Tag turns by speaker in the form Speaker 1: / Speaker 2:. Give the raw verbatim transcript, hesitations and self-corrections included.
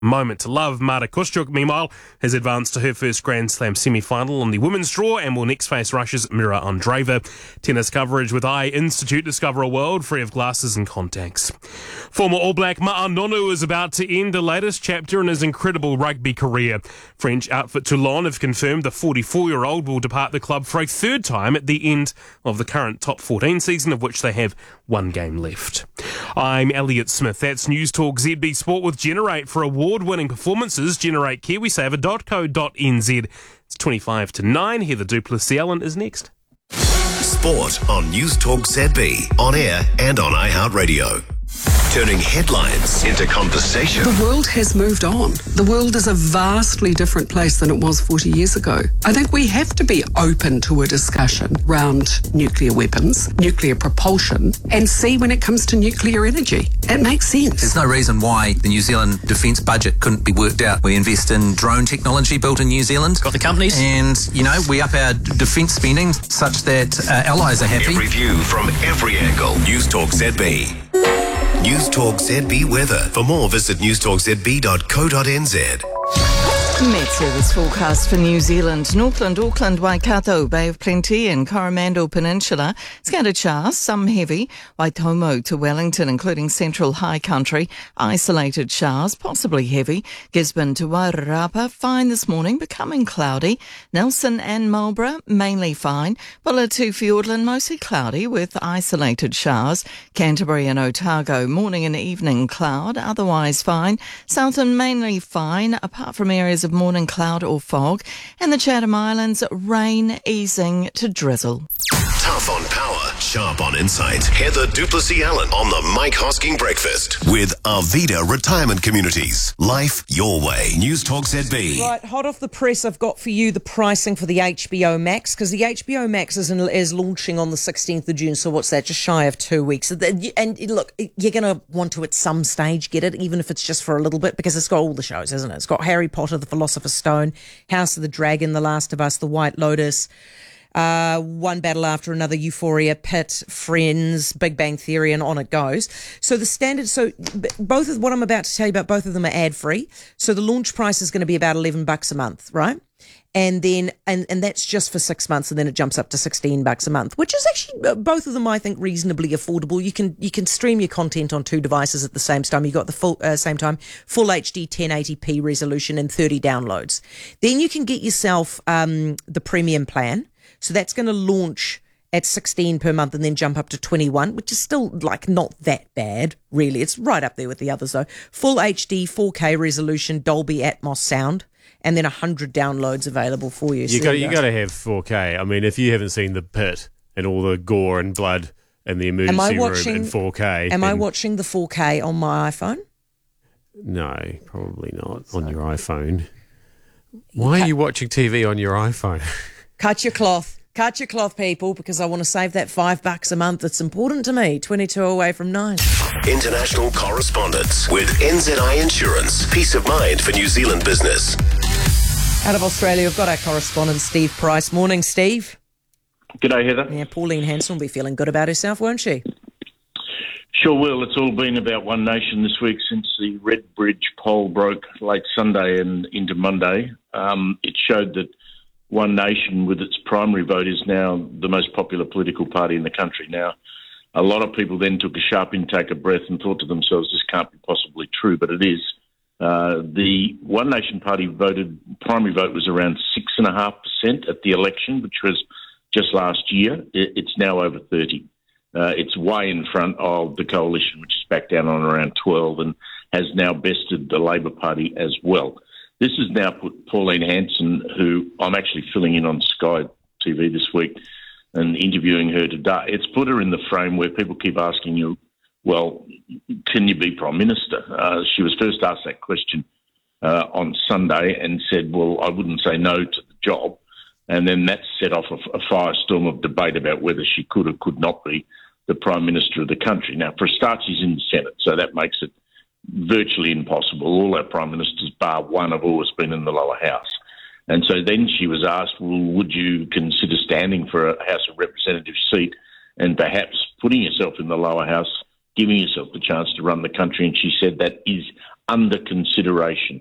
Speaker 1: Moment to love. Marta Kushchuk, meanwhile, has advanced to her first Grand Slam semi-final on the women's draw and will next face Russia's Mira Andreeva. Tennis coverage with Eye Institute. Discover a world free of glasses and contacts. Former All Black Ma'a Nonu is about to end the latest chapter in his incredible rugby career. French outfit Toulon have confirmed the forty-four-year-old will depart the club for a third time at the end of the current top fourteen season, of which they have one game left. I'm Elliot Smith. That's News Talk Z B Sport with Generate. For award-winning performances, generate kiwisaver dot co dot n z. It's twenty-five to nine. Heather Duplessis-Allen is next.
Speaker 2: Sport on News Talk Z B, on air and on iHeartRadio. Turning headlines into conversation.
Speaker 3: The world has moved on. The world is a vastly different place than it was forty years ago. I think we have to be open to a discussion around nuclear weapons, nuclear propulsion, and see when it comes to nuclear energy. It makes sense.
Speaker 4: There's no reason why the New Zealand defence budget couldn't be worked out. We invest in drone technology built in New Zealand.
Speaker 5: Got the companies.
Speaker 4: And, you know, we up our defence spending such that uh, allies are happy.
Speaker 2: Every view from every angle. News Talk Z B. News Talk Z B weather. For more, visit news talk z b dot co dot n z.
Speaker 6: Met Service forecast for New Zealand. Northland, Auckland, Waikato, Bay of Plenty and Coromandel Peninsula. Scattered showers, some heavy. Waitomo to Wellington, including central high country. Isolated showers, possibly heavy. Gisborne to Wairarapa, fine this morning, becoming cloudy. Nelson and Marlborough, mainly fine. Bulla to Fiordland, mostly cloudy with isolated showers. Canterbury and Otago, morning and evening cloud, otherwise fine. Southern, mainly fine, apart from areas of morning cloud or fog, and the Chatham Islands, rain easing to drizzle.
Speaker 2: Tough on power, sharp on insight. Heather Duplessis-Allen on the Mike Hosking Breakfast with Arvida Retirement Communities. Life your way. News Talk Z B.
Speaker 7: Right, hot off the press, I've got for you the pricing for the H B O Max, because the H B O Max is, in, is launching on the sixteenth of June, so what's that, just shy of two weeks. And look, you're going to want to at some stage get it, even if it's just for a little bit, because it's got all the shows, isn't it? It's got Harry Potter, The Philosopher's Stone, House of the Dragon, The Last of Us, The White Lotus, Uh, One Battle After Another, Euphoria, Pitt, Friends, Big Bang Theory, and on it goes. So the standard, so both of what I'm about to tell you about, both of them are ad free. So the launch price is going to be about eleven bucks a month, right? And then, and, and that's just for six months, and then it jumps up to sixteen bucks a month, which is actually, both of them, I think, reasonably affordable. You can, you can stream your content on two devices at the same time. You got the full, uh, same time, full H D ten eighty p resolution and thirty downloads. Then you can get yourself, um, the premium plan. So that's going to launch at sixteen per month and then jump up to twenty-one, which is still like not that bad, really. It's right up there with the others though. Full H D, four K resolution, Dolby Atmos sound, and then one hundred downloads available for you.
Speaker 8: You
Speaker 7: so
Speaker 8: got you got to have four K. I mean, if you haven't seen The Pit and all the gore and blood and the emergency
Speaker 7: watching,
Speaker 8: room in four K.
Speaker 7: Am I watching the four K on my iPhone?
Speaker 8: No, probably not on your iPhone. Why are you watching T V on your iPhone?
Speaker 7: Cut your cloth. Cut your cloth, people, because I want to save that five bucks a month. It's important to me. twenty-two away from nine.
Speaker 2: International correspondence with N Z I Insurance. Peace of mind for New Zealand business.
Speaker 7: Out of Australia, we've got our correspondent, Steve Price. Morning, Steve.
Speaker 9: G'day, Heather.
Speaker 7: Yeah, Pauline Hanson will be feeling good about herself, won't she?
Speaker 9: Sure will. It's all been about One Nation this week since the Red Bridge poll broke late Sunday and into Monday. Um, it showed that One Nation, with its primary vote, is now the most popular political party in the country. Now, a lot of people then took a sharp intake of breath and thought to themselves, this can't be possibly true, but it is. Uh, the One Nation party voted, primary vote was around six point five percent at the election, which was just last year. It's now over thirty. Uh, it's way in front of the coalition, which is back down on around twelve and has now bested the Labor Party as well. This has now put Pauline Hanson, who I'm actually filling in on Sky T V this week and interviewing her today. It's put her in the frame where people keep asking you, well, can you be Prime Minister? Uh, she was first asked that question uh, on Sunday and said, well, I wouldn't say no to the job. And then that set off a, a firestorm of debate about whether she could or could not be the Prime Minister of the country. Now, for a start, she's in the Senate, so that makes it virtually impossible. All our Prime Ministers, bar one, have always been in the lower house. And so then she was asked, well, would you consider standing for a House of Representatives seat and perhaps putting yourself in the lower house, giving yourself the chance to run the country? And she said that is under consideration.